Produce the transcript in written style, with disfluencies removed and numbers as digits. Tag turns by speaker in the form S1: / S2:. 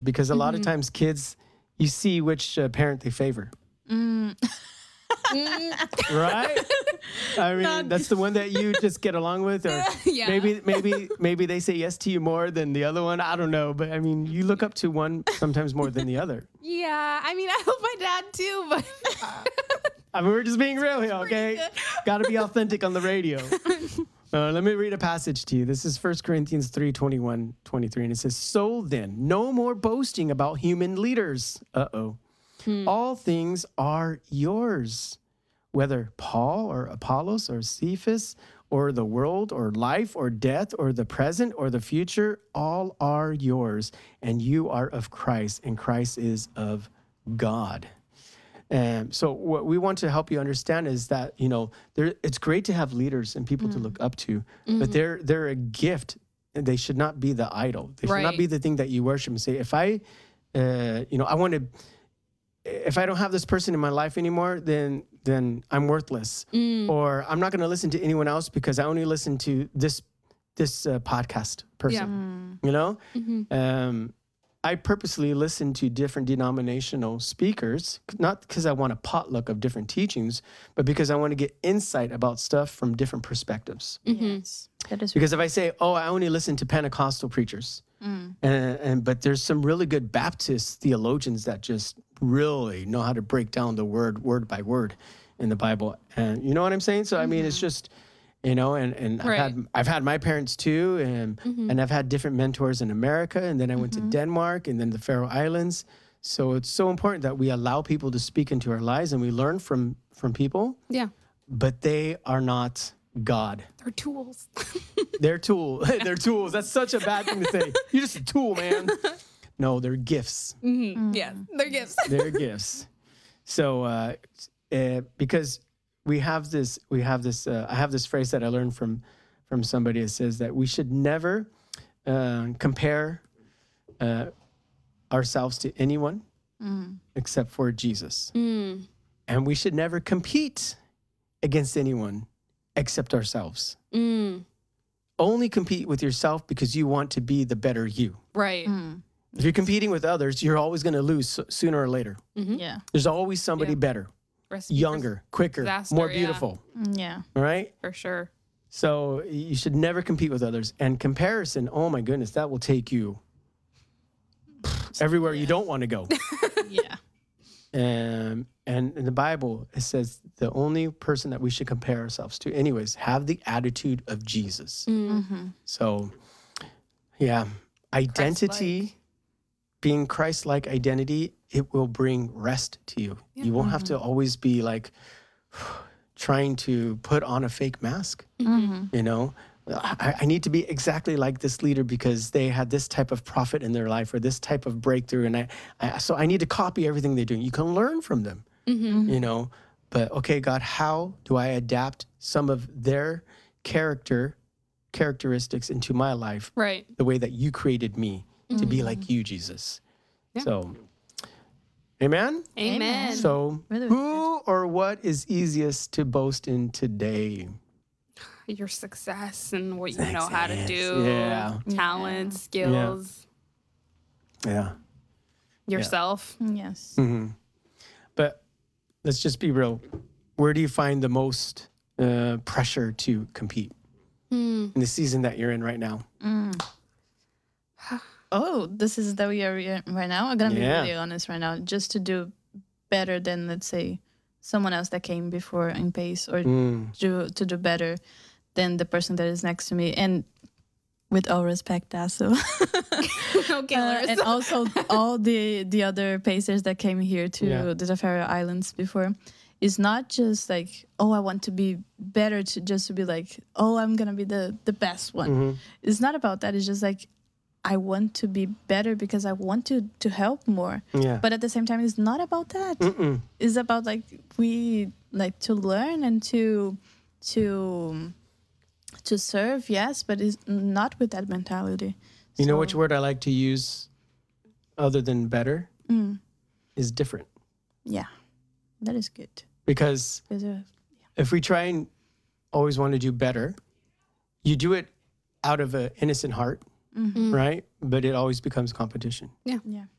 S1: because a lot of times kids, you see which parent they favor. Right? I mean, that's the one that you just get along with, or maybe they say yes to you more than the other one. I don't know, but I mean, you look up to one sometimes more than the other.
S2: Yeah, I mean, I love my dad too, but
S1: I mean, we're just being real here, okay? Got to be authentic on the radio. Let me read a passage to you. This is 1 Corinthians 3:21, 23, and it says, "So then, no more boasting about human leaders." All things are yours, whether Paul or Apollos or Cephas or the world or life or death or the present or the future, all are yours, and you are of Christ, and Christ is of God. So what we want to help you understand is that, it's great to have leaders and people to look up to, but they're a gift. And they should not be the idol. They should not be the thing that you worship and say, if I don't have this person in my life anymore, then I'm worthless. Or I'm not going to listen to anyone else because I only listen to this podcast person. I purposely listen to different denominational speakers, not because I want a potluck of different teachings, but because I want to get insight about stuff from different perspectives.
S3: Yes, that is
S1: because if I say, I only listen to Pentecostal preachers, but there's some really good Baptist theologians that just really know how to break down the word by word in the Bible. And you know what I'm saying? So, I mean, it's just... and I've had my parents too, and I've had different mentors in America, and then I went to Denmark, and then the Faroe Islands. So it's so important that we allow people to speak into our lives, and we learn from people.
S2: Yeah,
S1: but they are not God.
S2: They're tools.
S1: They're tools. That's such a bad thing to say. You're just a tool, man. No, they're gifts.
S2: Yeah, they're gifts.
S1: They're gifts. So because I have this phrase that I learned from somebody. It says that we should never compare ourselves to anyone except for Jesus. And we should never compete against anyone except ourselves. Only compete with yourself because you want to be the better you.
S2: Right.
S1: If you're competing with others, you're always going to lose sooner or later.
S3: Yeah.
S1: There's always somebody better. Younger, quicker, more beautiful.
S3: Yeah.
S1: All right?
S2: For sure.
S1: So you should never compete with others. And comparison, oh my goodness, that will take you everywhere you don't want to go.
S3: Yeah.
S1: And in the Bible, it says the only person that we should compare ourselves to, anyways, have the attitude of Jesus. So, yeah, identity,
S2: Christ-like.
S1: Being Christ-like identity, it will bring rest to you. Yeah. You won't have to always be like trying to put on a fake mask. I need to be exactly like this leader because they had this type of prophet in their life or this type of breakthrough. And so I need to copy everything they're doing. You can learn from them, but okay, God, how do I adapt some of their characteristics into my life?
S2: Right.
S1: The way that you created me to be like you, Jesus. Yeah. So, amen?
S2: Amen.
S1: So who or what is easiest to boast in today?
S2: Your success and what you know how to do.
S1: Yeah.
S2: Talent, skills.
S1: Yeah.
S2: Yourself.
S3: Yes.
S1: But let's just be real. Where do you find the most pressure to compete in the season that you're in right now?
S3: Oh, this is that we are in right now. I'm gonna be really honest right now. Just to do better than, let's say, someone else that came before in pace, or to do better than the person that is next to me. And with all respect, Tasso.
S2: No killers.
S3: And also all the other pacers that came here to the Faroe Islands before. It's not just like, I want to be better, to be like, I'm gonna be the best one. It's not about that. It's just like, I want to be better because I want to help more. Yeah. But at the same time, it's not about that. It's about like we like to learn and to serve, yes, but it's not with that mentality.
S1: You know which word I like to use other than better is different.
S3: Yeah, that is good.
S1: Because if we try and always want to do better, you do it out of an innocent heart. Right? But it always becomes competition.
S2: Yeah.